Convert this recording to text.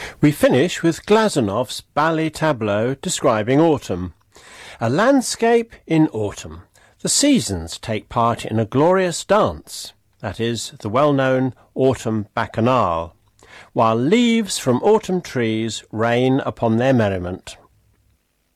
We finish with Glazonov's ballet tableau describing autumn. A landscape in autumn. The seasons take part in a glorious dance, that is, the well-known autumn bacchanal, while leaves from autumn trees rain upon their merriment.